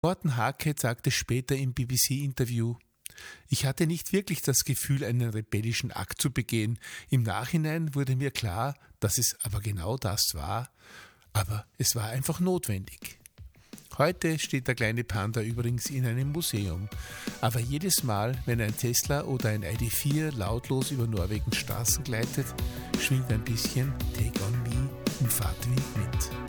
Morten Harket sagte später im BBC-Interview: Ich hatte nicht wirklich das Gefühl, einen rebellischen Akt zu begehen. Im Nachhinein wurde mir klar, dass es aber genau das war. Aber es war einfach notwendig. Heute steht der kleine Panda übrigens in einem Museum. Aber jedes Mal, wenn ein Tesla oder ein ID.4 lautlos über Norwegens Straßen gleitet, schwingt ein bisschen Take on Me im Fahrtwind mit.